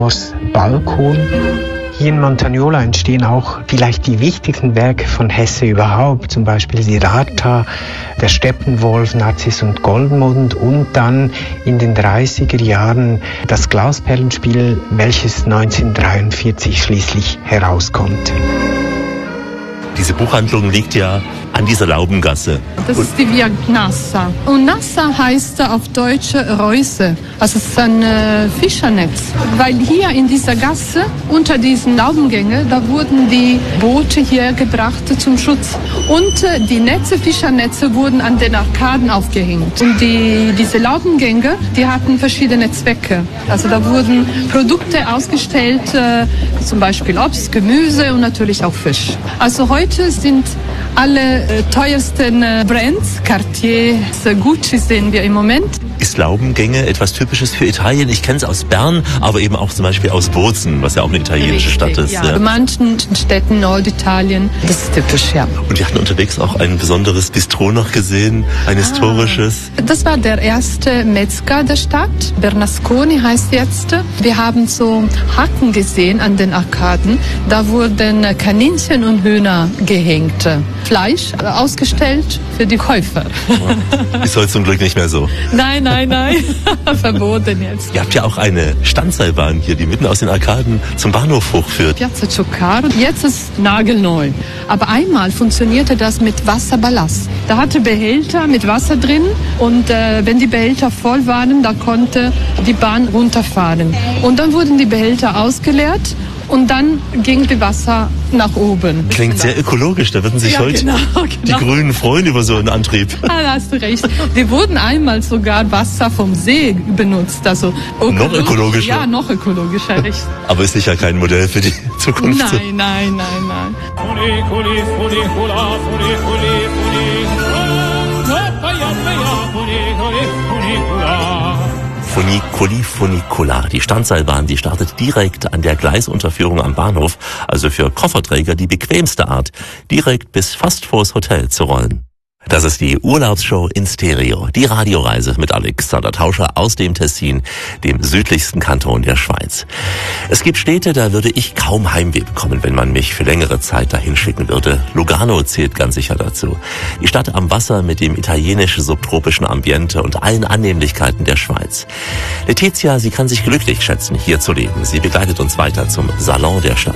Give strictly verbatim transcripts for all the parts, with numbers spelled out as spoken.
Balkon. Hier in Montagnola entstehen auch vielleicht die wichtigsten Werke von Hesse überhaupt, zum Beispiel Siddhartha, der Steppenwolf, Narziss und Goldmund und dann in den dreißiger Jahren das Glasperlenspiel, welches neunzehnhundertdreiundvierzig schließlich herauskommt. Diese Buchhandlung liegt ja an dieser Laubengasse. Das ist die Via Nassa. Und Nassa heißt auf Deutsch Reuse. Also es ist ein äh, Fischernetz. Weil hier in dieser Gasse, unter diesen Laubengängen, da wurden die Boote hier gebracht zum Schutz. Und äh, die Netze, Fischernetze, wurden an den Arkaden aufgehängt. Und die, diese Laubengänge, die hatten verschiedene Zwecke. Also da wurden Produkte ausgestellt, äh, zum Beispiel Obst, Gemüse und natürlich auch Fisch. Also heute sind alle äh, teuersten äh, Brands, Cartier, Gucci sehen wir im Moment. Ist Laubengänge etwas Typisches für Italien? Ich kenne es aus Bern, aber eben auch zum Beispiel aus Bozen, was ja auch eine italienische Richtig, Stadt ist. Ja. Ja. In manchen Städten Norditalien, das ist typisch, ja. Und wir hatten unterwegs auch ein besonderes Bistro noch gesehen, ein ah, historisches. Das war der erste Metzger der Stadt, Bernasconi heißt jetzt. Wir haben so Haken gesehen an den Arkaden, da wurden Kaninchen und Hühner gehängt. Fleisch ausgestellt für die Käufer. Ist heute zum Glück nicht mehr so. Nein, nein, nein, verboten jetzt. Ihr habt ja auch eine Standseilbahn hier, die mitten aus den Arkaden zum Bahnhof hochführt. Piazza Ciuccaro, jetzt ist nagelneu. Aber einmal funktionierte das mit Wasserballast. Da hatte Behälter mit Wasser drin und äh, wenn die Behälter voll waren, da konnte die Bahn runterfahren. Und dann wurden die Behälter ausgeleert. Und dann ging das Wasser nach oben. Klingt sehr ökologisch. Da würden sich ja, heute genau, genau. die Grünen freuen über so einen Antrieb. Ah, da hast du recht. Wir wurden einmal sogar Wasser vom See benutzt. Also noch ökologischer? Ja, noch ökologischer, richtig. Aber ist sicher kein Modell für die Zukunft. Nein, nein, nein, nein. Funiculi Funicola. Die Standseilbahn, die startet direkt an der Gleisunterführung am Bahnhof, also für Kofferträger die bequemste Art, direkt bis fast vors Hotel zu rollen. Das ist die Urlaubsshow in Stereo, die Radioreise mit Alexander Tauscher aus dem Tessin, dem südlichsten Kanton der Schweiz. Es gibt Städte, da würde ich kaum Heimweh bekommen, wenn man mich für längere Zeit dahin schicken würde. Lugano zählt ganz sicher dazu. Die Stadt am Wasser mit dem italienisch-subtropischen Ambiente und allen Annehmlichkeiten der Schweiz. Letizia, sie kann sich glücklich schätzen, hier zu leben. Sie begleitet uns weiter zum Salon der Stadt.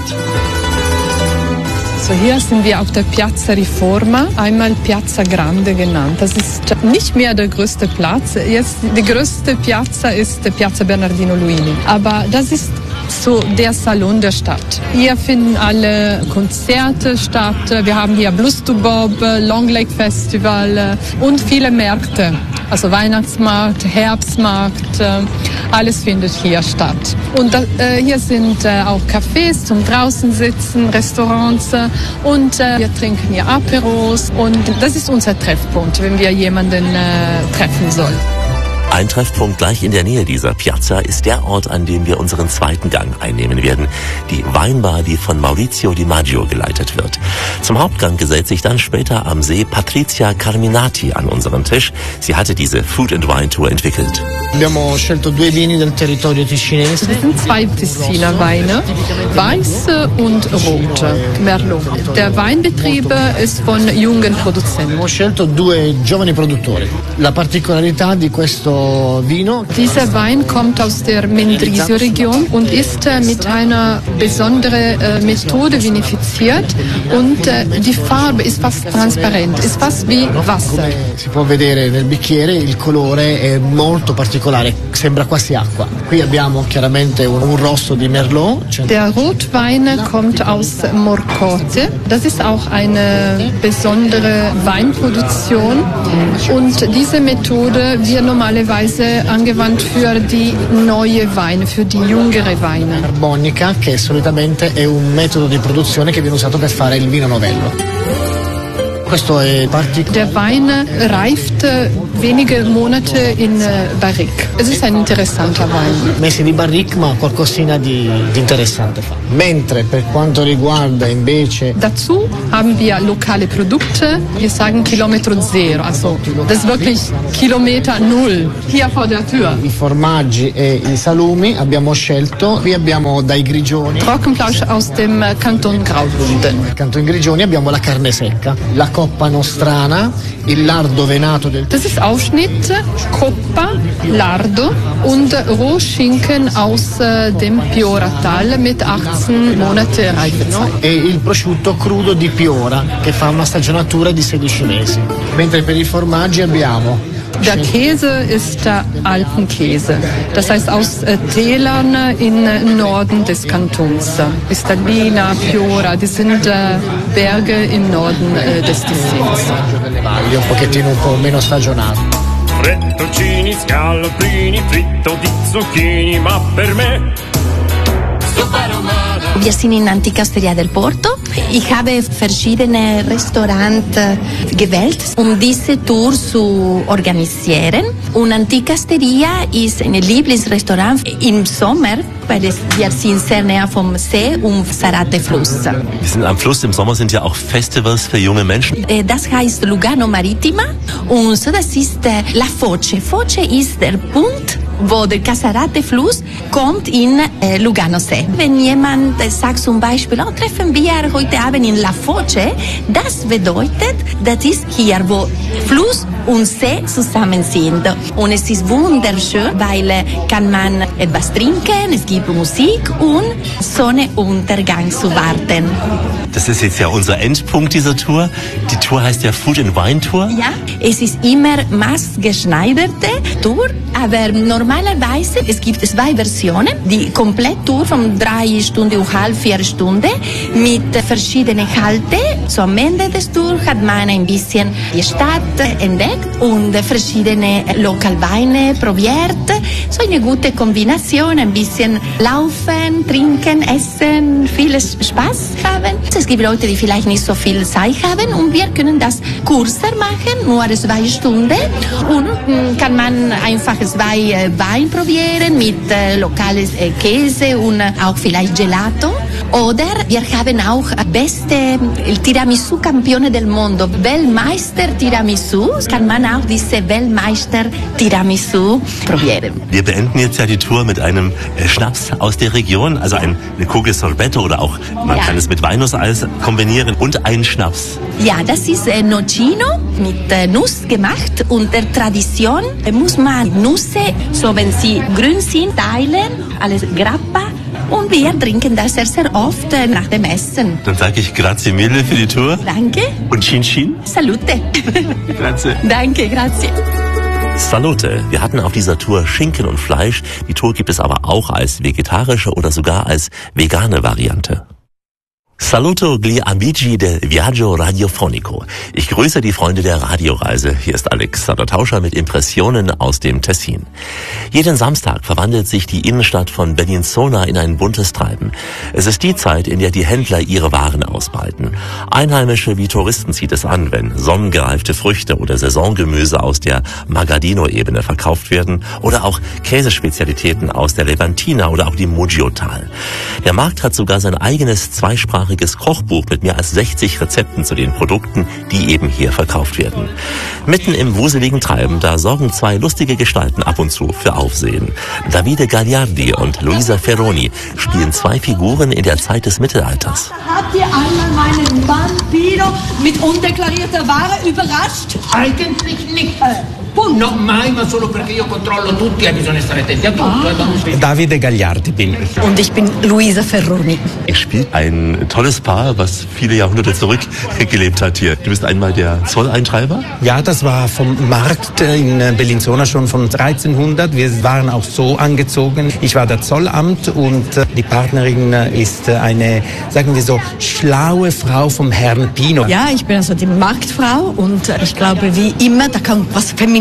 So, hier sind wir auf der Piazza Riforma, einmal Piazza Grande genannt. Das ist nicht mehr der größte Platz. Jetzt die größte Piazza ist Piazza Bernardino Luini. Aber das ist so der Salon der Stadt. Hier finden alle Konzerte statt. Wir haben hier Blues to Bob, Long Lake Festival und viele Märkte. Also Weihnachtsmarkt, Herbstmarkt, alles findet hier statt. Und äh, hier sind äh, auch Cafés zum draußen sitzen, Restaurants und äh, wir trinken hier Aperos und das ist unser Treffpunkt, wenn wir jemanden äh, treffen sollen. Ein Treffpunkt gleich in der Nähe dieser Piazza ist der Ort, an dem wir unseren zweiten Gang einnehmen werden. Die Weinbar, die von Maurizio Di Maggio geleitet wird. Zum Hauptgang gesellt sich dann später am See Patrizia Carminati an unseren Tisch. Sie hatte diese Food and Wine Tour entwickelt. Abbiamo scelto due vini del territorio ticinese. Das sind zwei Tessiner Weine, weiße und rote, Merlot. Der Weinbetrieb ist von jungen Produzenten. Abbiamo scelto due giovani produttori. La particolarità di questo Vino. Dieser Wein kommt aus der Mendrisio-Region und ist äh, mit einer besonderen äh, Methode vinifiziert und äh, die Farbe ist fast transparent, ist fast wie Wasser. Come si può vedere nel bicchiere, il colore è molto particolare, sembra quasi acqua. Qui abbiamo chiaramente un, un rosso di Merlot. Der Rotwein kommt aus Morcote. Das ist auch eine besondere Weinproduktion und diese Methode wird normalerweise angewandt für die neue Weine, für die jüngere Weine. Carbonica, che solitamente è un metodo di produzione che viene usato per fare il vino novello. Questo è Der Wein reift wenige Monate in Barrique. Es ist ein interessanter Wein. Mesi di barrique, ma qualcosina di, di interessante fa. Mentre per quanto riguarda invece... Dazu haben wir lokale Produkte. Wir sagen Kilometro Zero. Also das ist wirklich Kilometer Null. Hier vor der Tür. I formaggi e i salumi abbiamo scelto. Qui abbiamo dai Grigioni. Trockenfleisch aus dem Kanton Graubünden. Nel Canton Grigioni abbiamo la carne secca, la coppa nostrana, il lardo venato del... Das ist Aufschnitt, Coppa, Lardo und Rohschinken aus dem Pioratal mit achtzehn Monate Reifezeit. E il prosciutto crudo di Piora, che fa una stagionatura di sedici mesi. Mentre per i formaggi abbiamo... Der Käse ist der Alpenkäse, das heißt aus äh, Tälern im Norden des Kantons. Istalina, Piora, die sind äh, Berge im Norden äh, des Tessins. Un pochettino un po' meno stagionato. Frettoncini, scaloprini, fritto di zucchini, ma per me Wir sind in Antikasteria del Porto. Ich habe verschiedene Restaurants gewählt, um diese Tour zu organisieren. Und Antikasteria ist ein Lieblingsrestaurant im Sommer, weil es, wir sind sehr näher vom See und Sarate-Fluss. Wir sind am Fluss, im Sommer sind ja auch Festivals für junge Menschen. Das heißt Lugano Marittima und so, das ist La Foce. Foce ist der Punkt, wo der Casarate-Fluss kommt in äh, Lugano-See. Wenn jemand äh, sagt zum Beispiel, oh, treffen wir heute Abend in La Foce, das bedeutet, das ist hier, wo Fluss und See zusammen sind. Und es ist wunderschön, weil äh, kann man etwas trinken, es gibt Musik und Sonnenuntergang zu warten. Das ist jetzt ja unser Endpunkt dieser Tour. Die Tour heißt ja Food and Wine Tour. Ja, es ist immer maßgeschneiderte Tour, aber normalerweise es gibt zwei Versionen. Die Kompletttour von drei Stunden und halb vier Stunden mit verschiedenen Halten. So am Ende des Tours hat man ein bisschen die Stadt entdeckt und verschiedene Lokalweine probiert. So eine gute Kombination, ein bisschen laufen, trinken, essen, viel Spaß haben. Es gibt Leute, die vielleicht nicht so viel Zeit haben und wir können das kürzer machen, nur zwei Stunden und kann man einfach zwei Wein probieren mit äh, lokales äh, Käse und äh, auch vielleicht Gelato. Oder wir haben auch beste Tiramisu Campione del Mondo, Weltmeister Tiramisu. Kann man auch diese Weltmeister Tiramisu probieren. Wir beenden jetzt ja die Tour mit einem äh, Schnaps aus der Region, also ein, eine Kugel Sorbetto oder auch, man ja. kann es mit Walnusseis kombinieren und einen Schnaps. Ja, das ist äh, Nocino mit äh, Nuss gemacht und der Tradition äh, muss man Nüsse, so wenn sie grün sind, teilen, alles Grappa. Und wir trinken das sehr, sehr oft äh, nach dem Essen. Dann sage ich grazie mille für die Tour. Danke. Und Chin Chin. Salute. Grazie. Danke, grazie. Salute. Wir hatten auf dieser Tour Schinken und Fleisch. Die Tour gibt es aber auch als vegetarische oder sogar als vegane Variante. Saluto gli amici del viaggio radiofonico. Ich grüße die Freunde der Radioreise. Hier ist Alexander Tauscher mit Impressionen aus dem Tessin. Jeden Samstag verwandelt sich die Innenstadt von Bellinzona in ein buntes Treiben. Es ist die Zeit, in der die Händler ihre Waren ausbreiten. Einheimische wie Touristen zieht es an, wenn sonnengereifte Früchte oder Saisongemüse aus der Magadino-Ebene verkauft werden oder auch Käsespezialitäten aus der Levantina oder auch die Muggiottal. Der Markt hat sogar sein eigenes zweisprachiges Kochbuch mit mehr als sechzig Rezepten zu den Produkten, die eben hier verkauft werden. Mitten im wuseligen Treiben, da sorgen zwei lustige Gestalten ab und zu für Aufsehen. Davide Gagliardi und Luisa Ferroni spielen zwei Figuren in der Zeit des Mittelalters. Habt ihr einmal meinen Vampiro mit undeklarierter Ware überrascht? Eigentlich nicht. No, mai, ma solo perché io controllo tutti e bisogna stare attenti a tutto. Ah. Davide Gagliardi bin ich. Und ich bin Luisa Ferroni. Ich spiele ein tolles Paar, was viele Jahrhunderte zurückgelebt hat hier. Du bist einmal der Zolleintreiber? Ja, das war vom Markt in Bellinzona schon von dreizehnhundert. Wir waren auch so angezogen. Ich war der Zollamt und die Partnerin ist eine, sagen wir so, schlaue Frau vom Herrn Pino. Ja, ich bin also die Marktfrau und ich glaube, wie immer, da kommt was Feminines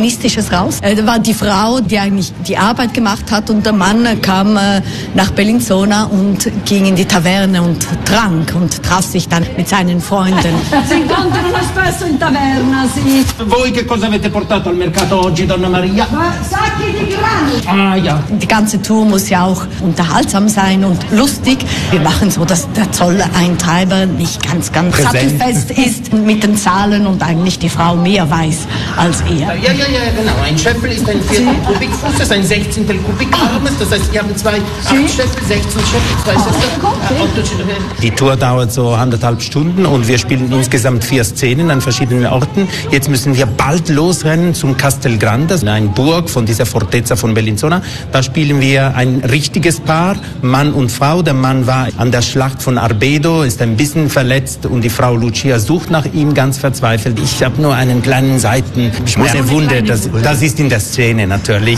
Feministisches raus. Äh, da war die Frau, die eigentlich die Arbeit gemacht hat, und der Mann äh, kam äh, nach Bellinzona und ging in die Taverne und trank und traf sich dann mit seinen Freunden. Si incontrano spesso in taverna, sì. Voi che cosa avete portato al mercato oggi, Donna Maria? Sacchi di grano. Ah ja. Die ganze Tour muss ja auch unterhaltsam sein und lustig. Wir machen so, dass der Zolleintreiber nicht ganz, ganz sattelfest ist mit den Zahlen und eigentlich die Frau mehr weiß als er. Ja, ja, ja, genau. Ein Schöffel ist ein Viertel Kubikfußes, ein Sechzehntel Kubikarmes. Das heißt, wir haben zwei acht Schöffel, sechzehn Schöffel, zwei Schöffel. Die Tour dauert so anderthalb Stunden und wir spielen insgesamt vier Szenen an verschiedenen Orten. Jetzt müssen wir bald losrennen zum Castel Grande, eine Burg von dieser Fortezza von Bellinzona. Da spielen wir ein richtiges Paar, Mann und Frau. Der Mann war an der Schlacht von Arbedo, ist ein bisschen verletzt und die Frau Lucia sucht nach ihm ganz verzweifelt. Ich habe nur einen kleinen Seiten. Ich muss eine Wunde, das, das ist in der Szene natürlich.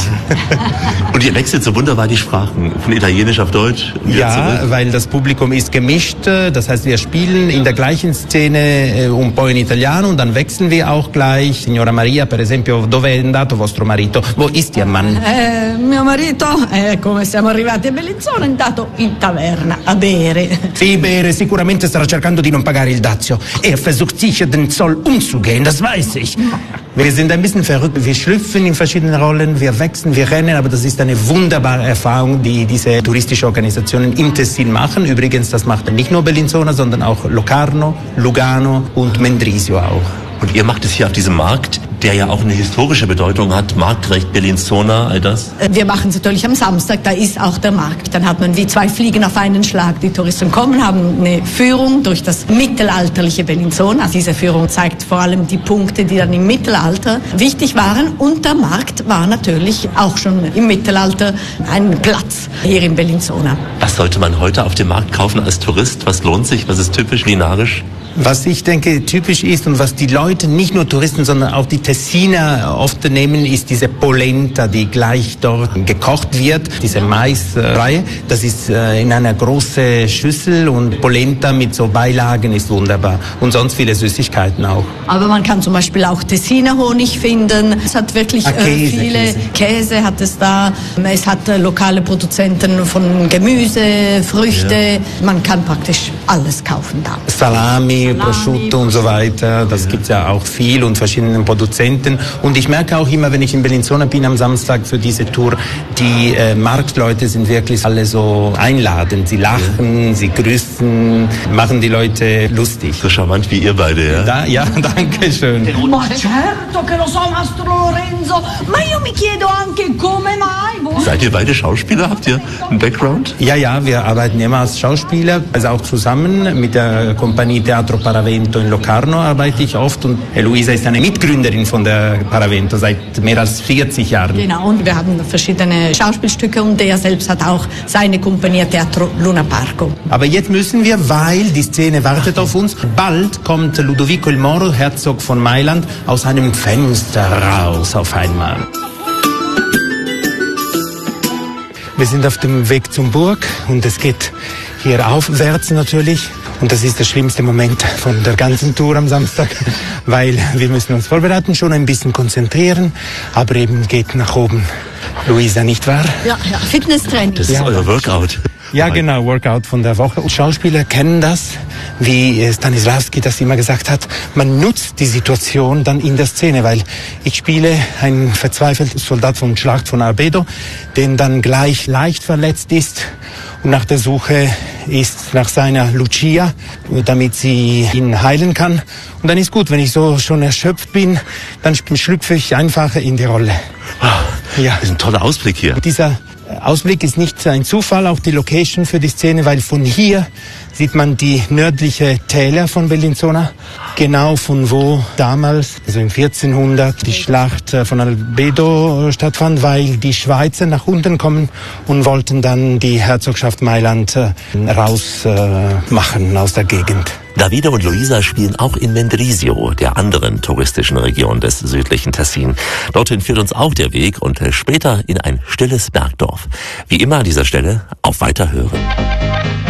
Und ihr wechselt so wunderbar die Sprachen, von Italienisch auf Deutsch. Ja, zurück. Weil das Publikum ist gemischt. Das heißt, wir spielen in der gleichen Szene un po' in Italiano und dann wechseln wir auch gleich. Signora Maria, per esempio, dove è andato vostro marito? Wo ist Ihr Mann? Eh, mio marito, eh, come siamo arrivati a Bellinzona, è andato in taverna a bere. Sì, bere, sicuramente starà cercando di non pagare il Dazio. Er versucht sicher den Zoll umzugehen, das weiß ich. Wir sind ein bisschen verrückt, wir schlüpfen in verschiedene Rollen, wir wechseln, wir rennen, aber das ist eine wunderbare Erfahrung, die diese touristische Organisationen im Tessin machen. Übrigens, das macht nicht nur Bellinzona, sondern auch Locarno, Lugano und Mendrisio auch. Und ihr macht es hier auf diesem Markt, der ja auch eine historische Bedeutung hat, Marktrecht, Bellinzona, all das? Wir machen es natürlich am Samstag, da ist auch der Markt. Dann hat man wie zwei Fliegen auf einen Schlag. Die Touristen kommen, haben eine Führung durch das mittelalterliche Bellinzona. Diese Führung zeigt vor allem die Punkte, die dann im Mittelalter wichtig waren. Und der Markt war natürlich auch schon im Mittelalter ein Platz hier in Bellinzona. Was sollte man heute auf dem Markt kaufen als Tourist? Was lohnt sich? Was ist typisch kulinarisch? Was ich denke typisch ist und was die Leute, nicht nur Touristen, sondern auch die Tessiner oft nehmen, ist diese Polenta, die gleich dort gekocht wird, diese Maisreihe. Das ist äh, in einer großen Schüssel und Polenta mit so Beilagen ist wunderbar. Und sonst viele Süßigkeiten auch. Aber man kann zum Beispiel auch Tessiner Honig finden. Es hat wirklich ah, Käse, äh, viele Käse. Käse hat es da. Es hat äh, lokale Produzenten von Gemüse, Früchte. Ja. Man kann praktisch alles kaufen da. Salami, Prosciutto und so weiter, das gibt's ja auch viel und verschiedenen Produzenten. Und ich merke auch immer, wenn ich in Bellinzona bin am Samstag für diese Tour, die äh, Marktleute sind wirklich alle so einladend. Sie lachen, sie grüßen, machen die Leute lustig. So charmant wie ihr beide, ja? Da, ja, danke schön. Ma certo che lo so, Mastro Lorenzo, ma io mi chiedo anche come mai. Seid ihr beide Schauspieler? Habt ihr einen Background? Ja, ja, wir arbeiten immer als Schauspieler, also auch zusammen mit der Kompanie Teatro Paravento in Locarno arbeite ich oft und Luisa ist eine Mitgründerin von der Paravento seit mehr als vierzig Jahren. Genau, und wir haben verschiedene Schauspielstücke und er selbst hat auch seine Kompanie Teatro Luna Parco. Aber jetzt müssen wir, weil die Szene wartet auf uns, bald kommt Ludovico il Moro, Herzog von Mailand, aus einem Fenster raus auf einmal. Wir sind auf dem Weg zum Burg und es geht hier aufwärts natürlich. Und das ist der schlimmste Moment von der ganzen Tour am Samstag, weil wir müssen uns vorbereiten, schon ein bisschen konzentrieren, aber eben geht nach oben. Luisa, nicht wahr? Ja, ja. Fitnesstraining. Das ist ja, euer Workout. Ja, genau, Workout von der Woche. Und Schauspieler kennen das, wie Stanislavski das immer gesagt hat. Man nutzt die Situation dann in der Szene, weil ich spiele einen verzweifelten Soldat von Schlacht von Arbedo, den dann gleich leicht verletzt ist und nach der Suche ist nach seiner Lucia, damit sie ihn heilen kann. Und dann ist gut, wenn ich so schon erschöpft bin, dann schlüpfe ich einfach in die Rolle. Oh, ja. Das ist ein toller Ausblick hier. Dieser Ausblick ist nicht ein Zufall, auch die Location für die Szene, weil von hier sieht man die nördliche Täler von Bellinzona, genau von wo damals, also im vierzehnhundert, die Schlacht von Arbedo stattfand, weil die Schweizer nach unten kommen und wollten dann die Herzogschaft Mailand rausmachen aus der Gegend. Davide und Luisa spielen auch in Mendrisio, der anderen touristischen Region des südlichen Tessin. Dorthin führt uns auch der Weg und später in ein stilles Bergdorf. Wie immer an dieser Stelle auf Weiterhören.